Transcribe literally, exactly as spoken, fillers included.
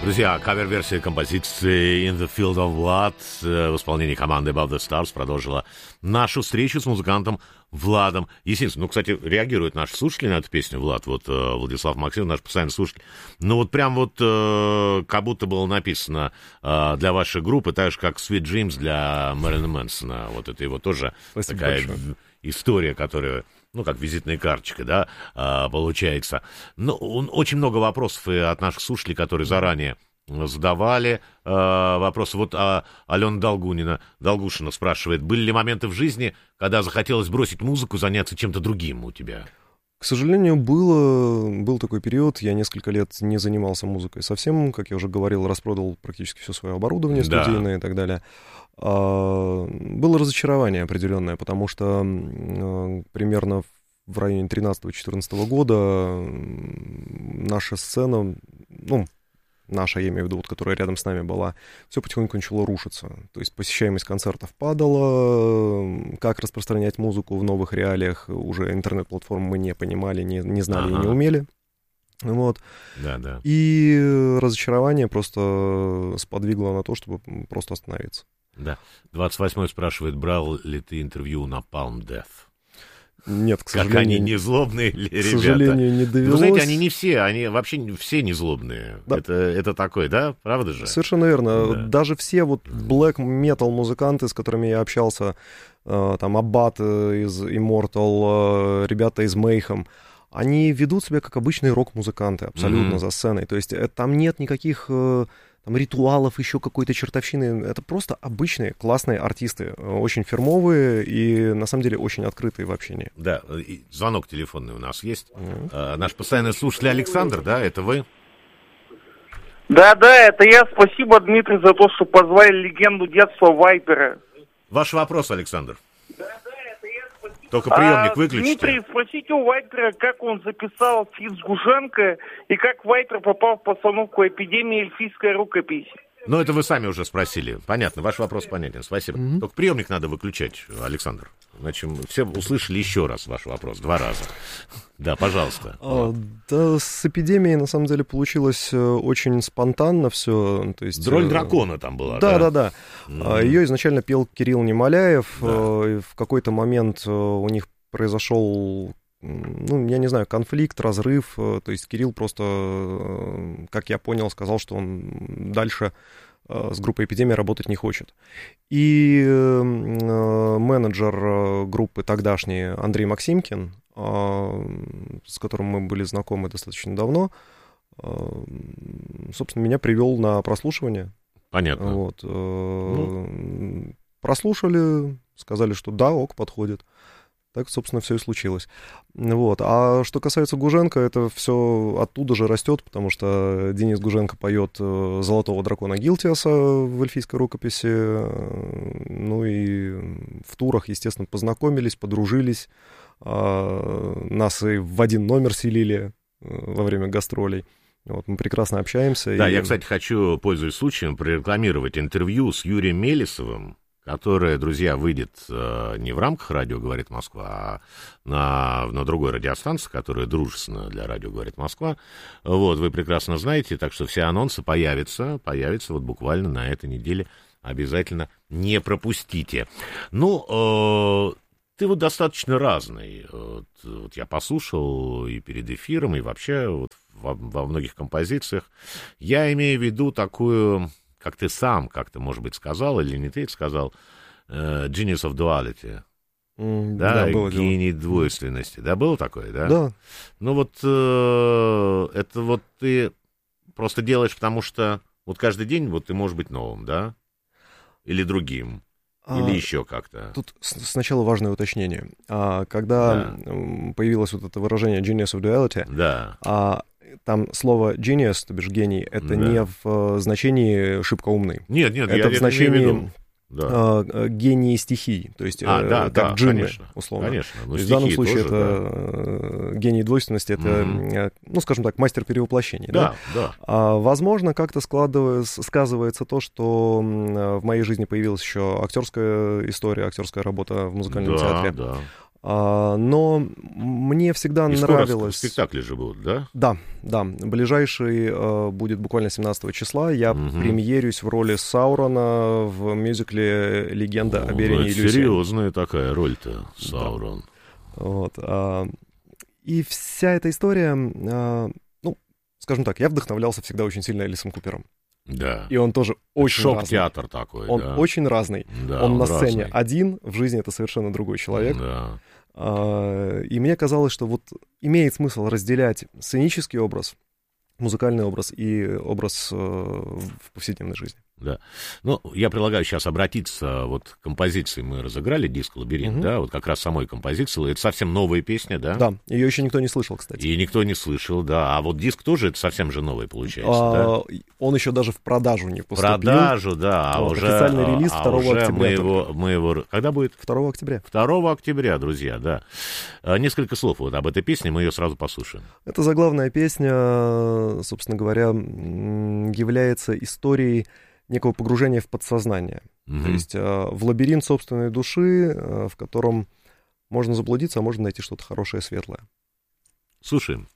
Друзья, кавер-версия композиции «In the Field of Blood» в исполнении команды Above the Stars продолжила нашу встречу с музыкантом Владом Есинским. Ну, кстати, реагируют наши слушатели на эту песню, Влад, вот Владислав Максимов, наш постоянный слушатель. Ну, вот прям вот э, как будто было написано э, для вашей группы, так же, как «Sweet Dreams» для Мэрилина Мэнсона. Вот это его тоже Спасибо такая большое. История, которая... ну, как визитная карточка, да, а, получается. Ну, очень много вопросов и от наших слушателей, которые заранее задавали а, вопросы. Вот а, Алена Долгунина, Долгушина спрашивает, были ли моменты в жизни, когда захотелось бросить музыку, заняться чем-то другим у тебя? К сожалению, было, был такой период, я несколько лет не занимался музыкой совсем, как я уже говорил, распродал практически все свое оборудование студийное, да, и так далее. А, было разочарование определенное, потому что а, примерно в районе тринадцатого-четырнадцатого года наша сцена, ну, наша, я имею в виду, вот, которая рядом с нами была, все потихоньку начало рушиться. То есть посещаемость концертов падала, как распространять музыку в новых реалиях, уже интернет-платформ мы не понимали, не, не знали ага. и не умели. Вот. Да, да. И разочарование просто сподвигло на то, чтобы просто остановиться. Да. двадцать восьмой спрашивает, брал ли ты интервью на Palm Death? Нет, к сожалению. Как они не злобные ли ребята? К сожалению, не довелось. Вы знаете, они не все, они вообще все не злобные. Да. Это, это такой, да? Правда же? Совершенно верно. Да. Даже все вот black metal музыканты, с которыми я общался, там, Аббат из Immortal, ребята из Mayhem, они ведут себя как обычные рок-музыканты абсолютно mm-hmm. за сценой. То есть там нет никаких... там ритуалов, еще какой-то чертовщины. Это просто обычные классные артисты, очень фирмовые и, на самом деле, очень открытые в общении. Да, и звонок телефонный у нас есть. Mm-hmm. А, наш постоянный слушатель Александр, да, это вы? Да-да, это я. Спасибо, Дмитрий, за то, что позвали легенду детства Вайпера. Ваш вопрос, Александр. Только приемник а, выключите. Дмитрий, спросите у Вайпера, как он записал фит с Гуженко и как Вайпер попал в постановку «Эпидемия эльфийская рукопись». Ну, это вы сами уже спросили. Понятно, ваш вопрос понятен. Спасибо. Mm-hmm. Только приемник надо выключать, Александр. Значит, все услышали еще раз ваш вопрос, два раза. Да, пожалуйста. А, да, с «Эпидемией» на самом деле получилось очень спонтанно все. То есть, роль дракона там была, да? Да, да, да. Mm-hmm. Ее изначально пел Кирилл Немоляев. Да. В какой-то момент у них произошел, ну, я не знаю, конфликт, разрыв. То есть Кирилл просто, как я понял, сказал, что он дальше с группой «Эпидемия» работать не хочет. И менеджер группы тогдашний Андрей Максимкин, с которым мы были знакомы достаточно давно, собственно, меня привел на прослушивание. Понятно. Вот. Ну. Прослушали, сказали, что да, ок, подходит. Так, собственно, все и случилось. Вот. А что касается Гуженко, это все оттуда же растет, потому что Денис Гуженко поет «Золотого дракона» Гилтиаса в эльфийской рукописи. Ну и в турах, естественно, познакомились, подружились. Нас и в один номер селили во время гастролей. Вот, мы прекрасно общаемся. Да, и... я, кстати, хочу, пользуясь случаем, прорекламировать интервью с Юрием Мелесовым, которое, друзья, выйдет э, не в рамках «Радио говорит Москва», а на, на другой радиостанции, которая дружественна для «Радио говорит Москва». Вот, вы прекрасно знаете, так что все анонсы появятся, появятся вот буквально на этой неделе. Обязательно не пропустите. Ну, э, ты вот достаточно разный. Вот, вот я послушал и перед эфиром, и вообще вот во, во многих композициях. Я имею в виду такую... как ты сам как-то, может быть, сказал, или не ты это сказал, uh, genius of duality, mm, да, да, было гений дело. двойственности, да, было такое, да? Да. Ну вот uh, это вот ты просто делаешь, потому что вот каждый день вот ты можешь быть новым, да, или другим, а, или еще как-то. Тут сначала важное уточнение. А, когда да. появилось вот это выражение genius of duality, да. а, там слово genius, то бишь гений, это да. не в uh, значении шибко умный. Нет, нет, это я, в значении да. uh, гении стихий, то есть а, uh, да, как да, джинны, конечно, условно. Конечно. То есть в данном случае тоже, это да. гений двойственности, это, mm-hmm. ну, скажем так, мастер перевоплощений. Да, да. да. А, возможно, как-то складывается, сказывается то, что в моей жизни появилась еще актерская история, актерская работа в музыкальном да, театре. Да. Но мне всегда и скоро нравилось... спектакли же будут, да? Да, да. Ближайший будет буквально семнадцатого числа. Я угу. премьерюсь в роли Саурона в мюзикле «Легенда о, о Берине и Люсии». Серьезная такая роль-то, Саурон. Да. Вот. И вся эта история, ну, скажем так, я вдохновлялся всегда очень сильно Элисом Купером. Да. И он тоже очень разный. Шок-театр такой, Он да. очень разный. Да, он, он на разный. сцене один, в жизни это совершенно другой человек. Да. И мне казалось, что вот имеет смысл разделять сценический образ, музыкальный образ и образ в повседневной жизни. Да. Ну, я предлагаю сейчас обратиться вот к композиции. Мы разыграли диск «Лабиринт», угу. да, вот как раз самой композиции. Это совсем новая песня, да? Да, ее еще никто не слышал, кстати. И никто не слышал, да. А вот диск тоже это совсем же новый, получается, а, да? Он еще даже в продажу не поступил. Продажу, да. А вот, уже, официальный релиз а второго уже октября. Мы его, мы его... Когда будет? второго октября. второго октября, друзья, да. Несколько слов вот об этой песне, мы ее сразу послушаем. Это заглавная песня, собственно говоря, является историей некого погружения в подсознание. Mm-hmm. То есть э, в лабиринт собственной души, э, в котором можно заблудиться, а можно найти что-то хорошее, светлое. Слушаем.